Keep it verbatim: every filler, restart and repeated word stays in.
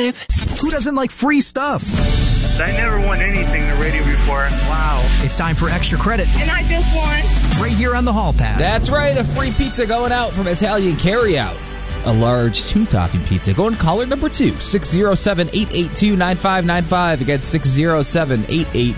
Dave? Who doesn't like free stuff? I never won anything the radio before. Wow. It's time for extra credit. And I just won. Right here on the Hall Pass. That's right, a free pizza going out from Italian Carryout. A large two-topping pizza. Go and caller number two, six oh seven, eight eight two, nine five nine five. Again, six oh seven, eight eight